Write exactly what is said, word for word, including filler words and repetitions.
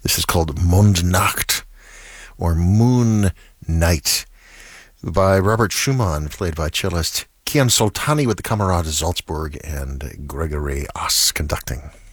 This is called Mondnacht, or Moon Night, by Robert Schumann, played by cellist Kian Soltani with the Camerata Salzburg and Gregory Oss conducting.